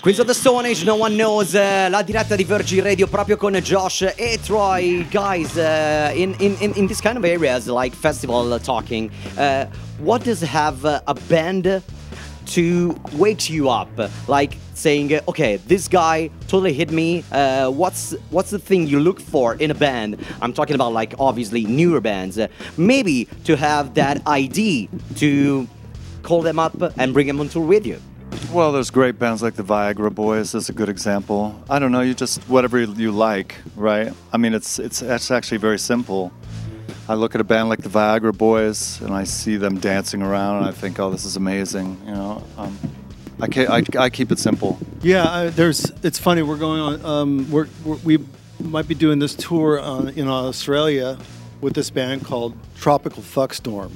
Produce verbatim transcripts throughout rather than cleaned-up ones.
Queens of the Stone Age, No One Knows, uh, la diretta di Virgin Radio proprio con Josh e Troy. Guys, uh, in, in, in this kind of areas like festival talking, uh, what does have uh, a band to wake you up? Like saying, uh, okay, this guy totally hit me. Uh, what's what's the thing you look for in a band? I'm talking about like obviously newer bands. Uh, maybe to have that I D to call them up and bring them on tour with you. Well, there's great bands like the Viagra Boys. That's a good example. I don't know. You just whatever you like, right? I mean, it's it's it's actually very simple. I look at a band like the Viagra Boys and I see them dancing around and I think, oh, this is amazing. You know, um, I, can't, I I keep it simple. Yeah, uh, there's. It's funny. We're going on. Um, we're, we're we might be doing this tour on, in Australia with this band called Tropical Fuckstorm.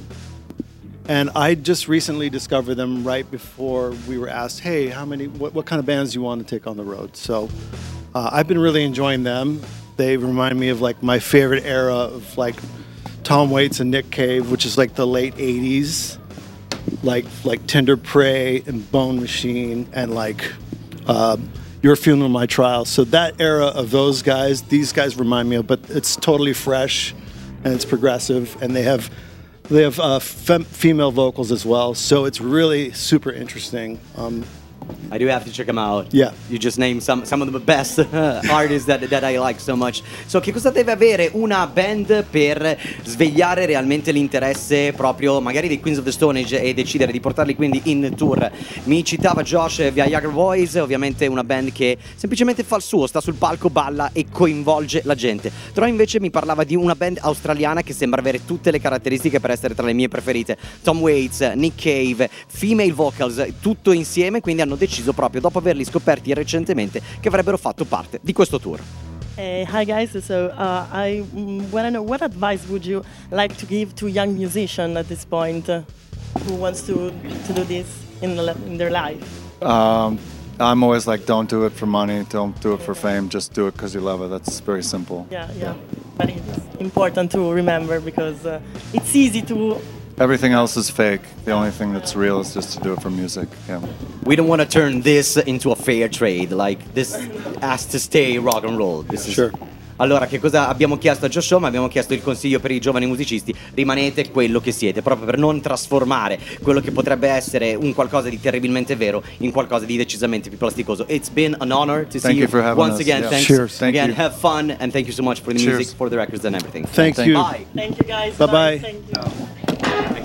And I just recently discovered them right before we were asked, hey, how many, what, what kind of bands do you want to take on the road? So uh, I've been really enjoying them. They remind me of like my favorite era of like Tom Waits and Nick Cave, which is like the late eighties, like like Tender Prey and Bone Machine and like uh, Your Funeral, My Trial. So that era of those guys, these guys remind me of, but it's totally fresh and it's progressive and they have They have uh, fem- female vocals as well, so it's really super interesting. Um, I do have to check them out. Yeah. You just named some, some of the best artists that, that I like so much. So, che cosa deve avere una band per svegliare realmente l'interesse proprio magari dei Queens of the Stone Age e decidere di portarli quindi in tour? Mi citava Josh Viagra Boys, ovviamente una band che semplicemente fa il suo, sta sul palco, balla e coinvolge la gente. Troy invece mi parlava di una band australiana che sembra avere tutte le caratteristiche per essere tra le mie preferite. Tom Waits, Nick Cave, female vocals, tutto insieme, quindi hanno deciso proprio dopo averli scoperti recentemente che avrebbero fatto parte di questo tour. Uh, hi guys, so uh, I want to know what advice would you like to give to young musicians at this point uh, who wants to to do this in, the, in their life? Um, I'm always like, don't do it for money, don't do it for fame, just do it because you love it. That's very simple. Yeah, yeah, but it's important to remember because uh, it's easy to. Everything else is fake. The only thing that's real is just to do it for music. Yeah. We don't want to turn this into a fair trade. Like, this has to stay rock and roll. This is... Sure. Allora, che cosa abbiamo chiesto a Josh Homme? Abbiamo chiesto il consiglio per i giovani musicisti: rimanete quello che siete, proprio per non trasformare quello che potrebbe essere un qualcosa di terribilmente vero in qualcosa di decisamente più plasticoso. It's been an honor to Thank see you you for having once us. again. Yeah. Thanks Cheers. Thank again. you. Have fun and thank you so much for the Cheers. music, for the records and everything. thank Thank you. Bye. Thank you guys. Bye-bye. Thank you.